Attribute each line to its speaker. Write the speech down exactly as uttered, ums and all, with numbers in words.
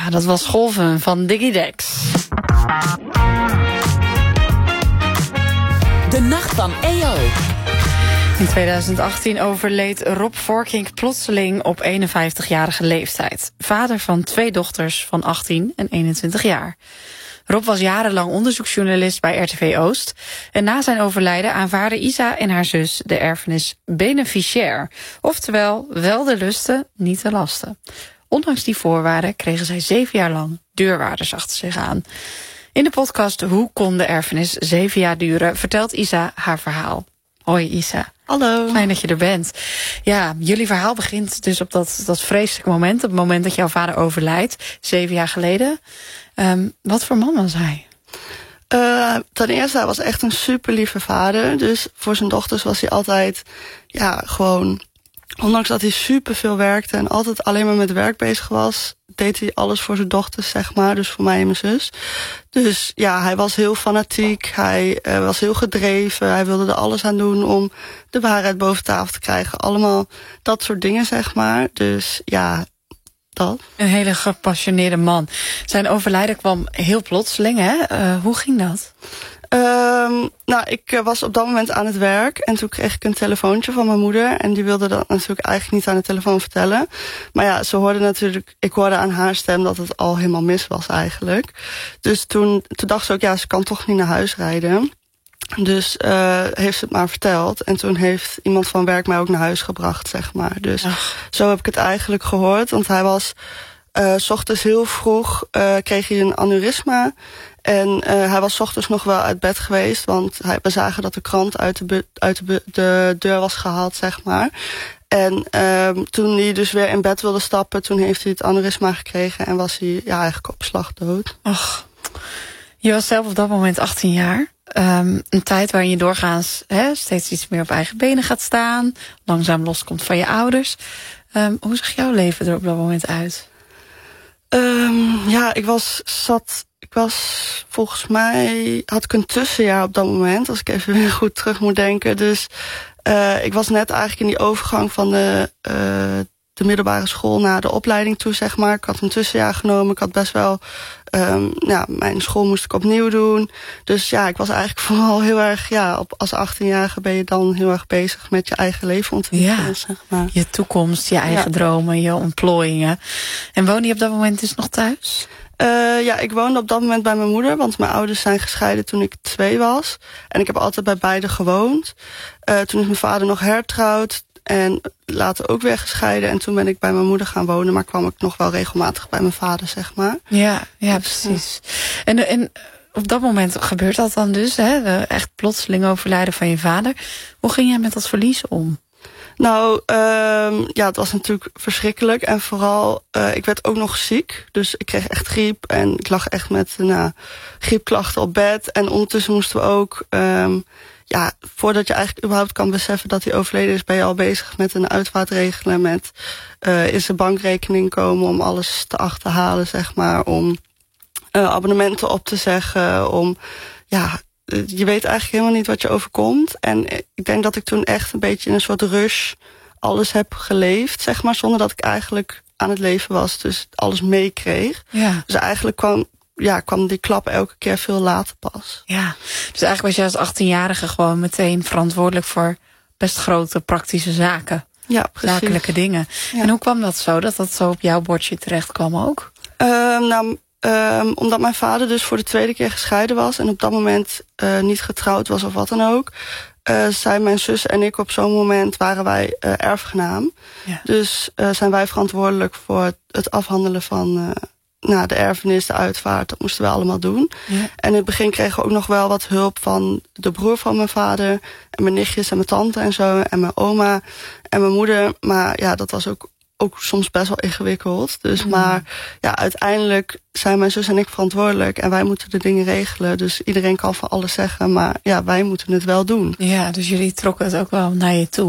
Speaker 1: Ja, dat was Golven van Diggy Dex.
Speaker 2: De Nacht van E O.
Speaker 1: In tweeduizend achttien overleed Rob Voorkink plotseling op eenenvijftigjarige leeftijd. Vader van twee dochters van achttien en eenentwintig jaar. Rob was jarenlang onderzoeksjournalist bij R T V Oost. En na zijn overlijden aanvaarden Isa en haar zus de erfenis beneficiair. Oftewel, wel de lusten, niet de lasten. Ondanks die voorwaarden kregen zij zeven jaar lang deurwaarders achter zich aan. In de podcast Hoe kon de erfenis zeven jaar duren vertelt Isa haar verhaal. Hoi Isa.
Speaker 3: Hallo.
Speaker 1: Fijn dat je er bent. Ja, jullie verhaal begint dus op dat, dat vreselijke moment. Op het moment dat jouw vader overlijdt, zeven jaar geleden. Um, wat voor man was hij?
Speaker 3: Uh, ten eerste, hij was echt een super lieve vader. Dus voor zijn dochters was hij altijd, ja, gewoon... Ondanks dat hij super veel werkte en altijd alleen maar met werk bezig was, deed hij alles voor zijn dochters, zeg maar. Dus voor mij en mijn zus. Dus ja, hij was heel fanatiek. Hij uh, was heel gedreven. Hij wilde er alles aan doen om de waarheid boven tafel te krijgen. Allemaal dat soort dingen, zeg maar. Dus ja, dat.
Speaker 1: Een hele gepassioneerde man. Zijn overlijden kwam heel plotseling, hè? Uh, hoe ging dat?
Speaker 3: Um, nou, ik uh, was op dat moment aan het werk en toen kreeg ik een telefoontje van mijn moeder en die wilde dat natuurlijk eigenlijk niet aan de telefoon vertellen. Maar ja, ze hoorde natuurlijk, ik hoorde aan haar stem dat het al helemaal mis was eigenlijk. Dus toen, toen dacht ze ook, ja, ze kan toch niet naar huis rijden. Dus uh, heeft ze het maar verteld. En toen heeft iemand van werk mij ook naar huis gebracht, zeg maar. Dus Ach. Zo heb ik het eigenlijk gehoord, want hij was uh, 's ochtends heel vroeg, uh, kreeg hij een aneurysma. En uh, hij was 's ochtends nog wel uit bed geweest, want hij, we zagen dat de krant uit de, bu- uit de, bu- de deur was gehaald, zeg maar. En uh, toen hij dus weer in bed wilde stappen, toen heeft hij het aneurysma gekregen en was hij ja, eigenlijk op slag dood.
Speaker 1: Ach, je was zelf op dat moment achttien jaar. Um, een tijd waarin je doorgaans hè, steeds iets meer op eigen benen gaat staan, langzaam loskomt van je ouders. Um, hoe zag jouw leven er op dat moment uit?
Speaker 3: Um, ja, ik was zat... Ik was volgens mij, had ik een tussenjaar op dat moment, als ik even weer goed terug moet denken. Dus uh, ik was net eigenlijk in die overgang van de, uh, de middelbare school naar de opleiding toe, zeg maar. Ik had een tussenjaar genomen, ik had best wel, um, ja, mijn school moest ik opnieuw doen. Dus ja, ik was eigenlijk vooral heel erg, ja, op, als achttienjarige ben je dan heel erg bezig met je eigen leven ontwikkelen,
Speaker 1: ja,
Speaker 3: zeg maar.
Speaker 1: Je toekomst, je eigen ja. dromen, je ontplooiingen. En woonde je op dat moment dus nog thuis?
Speaker 3: Uh, ja, ik woonde op dat moment bij mijn moeder, want mijn ouders zijn gescheiden toen ik twee was. En ik heb altijd bij beiden gewoond. Uh, toen is mijn vader nog hertrouwd en later ook weer gescheiden. En toen ben ik bij mijn moeder gaan wonen, maar kwam ik nog wel regelmatig bij mijn vader, zeg maar.
Speaker 1: Ja, ja,
Speaker 3: dus,
Speaker 1: precies. Uh. En, en op dat moment gebeurt dat dan dus, hè? De echt plotseling overlijden van je vader. Hoe ging jij met dat verlies om?
Speaker 3: Nou, um, ja, het was natuurlijk verschrikkelijk. En vooral, uh, ik werd ook nog ziek. Dus ik kreeg echt griep. En ik lag echt met nou, griepklachten op bed. En ondertussen moesten we ook... Um, ja, voordat je eigenlijk überhaupt kan beseffen dat hij overleden is, ben je al bezig met een uitvaart regelen. Met uh, in zijn bankrekening komen om alles te achterhalen, zeg maar. Om uh, abonnementen op te zeggen. Om, ja... Je weet eigenlijk helemaal niet wat je overkomt. En ik denk dat ik toen echt een beetje in een soort rush alles heb geleefd, zeg maar, zonder dat ik eigenlijk aan het leven was. Dus alles meekreeg.
Speaker 1: Ja.
Speaker 3: Dus eigenlijk kwam, ja, kwam die klap elke keer veel later pas.
Speaker 1: Ja, dus eigenlijk was je als achttienjarige gewoon meteen verantwoordelijk voor best grote praktische zaken.
Speaker 3: Ja, precies.
Speaker 1: Zakelijke dingen. Ja. En hoe kwam dat zo, dat dat zo op jouw bordje terecht kwam ook?
Speaker 3: Uh, nou... Um, omdat mijn vader dus voor de tweede keer gescheiden was en op dat moment uh, niet getrouwd was of wat dan ook, uh, zijn mijn zus en ik op zo'n moment waren wij uh, erfgenaam. Ja. Dus uh, zijn wij verantwoordelijk voor het afhandelen van uh, nou, de erfenis, de uitvaart. Dat moesten we allemaal doen. Ja. En in het begin kregen we ook nog wel wat hulp van de broer van mijn vader en mijn nichtjes en mijn tante en zo en mijn oma en mijn moeder. Maar ja, dat was ook ook soms best wel ingewikkeld. Dus mm. maar ja, uiteindelijk zijn mijn zus en ik verantwoordelijk en wij moeten de dingen regelen. Dus iedereen kan van alles zeggen, maar ja, wij moeten het wel doen.
Speaker 1: Ja, dus jullie trokken het ook wel naar je toe.